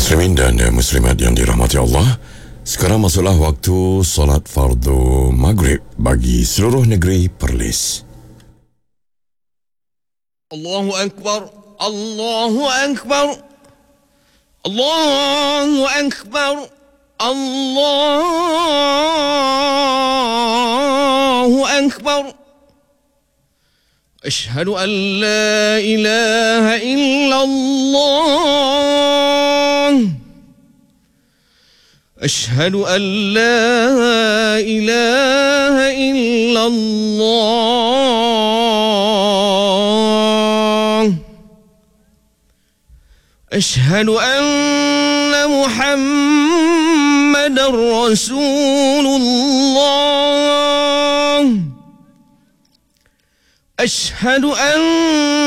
Muslimin dan muslimat yang dirahmati Allah, sekarang masuklah waktu solat fardu maghrib bagi seluruh negeri Perlis. Allahu Akbar, Allahu Akbar, Allahu Akbar, Allahu Akbar. Ashhadu an la ilaha illallah. Ashhadu an la ilaha illallah. Ashhadu anna Muhammadar Rasulullah. أشهد أن